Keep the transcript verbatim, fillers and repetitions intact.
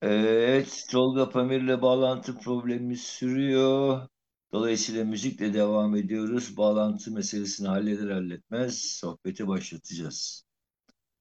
Evet, Tolga Pamir'le bağlantı problemimiz sürüyor. Dolayısıyla müzikle devam ediyoruz. Bağlantı meselesini halleder halletmez sohbeti başlatacağız.